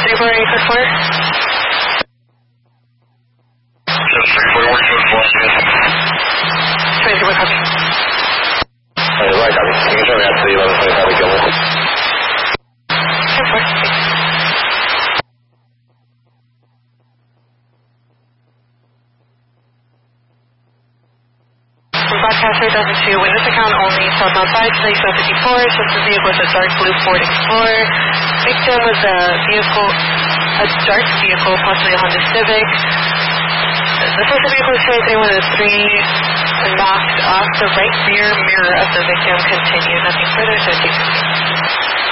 34844. 24 copy. Right, copy. Can you show me out to the 1125 Gilmore? 10-4. Broadcast 3002, witness account only, southbound 5-24, since the vehicle was a dark blue Ford Explorer. Victim was a dark vehicle, possibly a Honda Civic. The first vehicle is 33103, knocked off the right rear mirror of the victim. Continue, nothing further, so